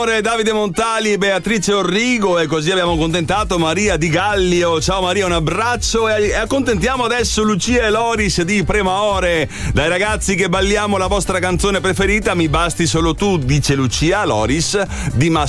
Davide Montali e Beatrice Orrigo, e così abbiamo accontentato Maria Di Gallio. Ciao Maria, un abbraccio, e accontentiamo adesso Lucia e Loris di Premaore. Dai ragazzi che balliamo la vostra canzone preferita, Mi basti solo tu, dice Lucia. Loris di